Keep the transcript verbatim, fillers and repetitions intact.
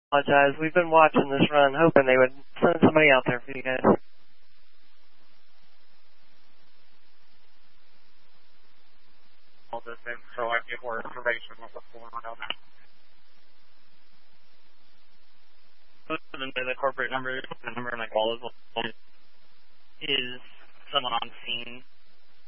Apologize. We've been watching this run, hoping they would send somebody out there for you guys. All this in so I get more information on what's going on down there. The corporate number, the number in like all of them is someone on scene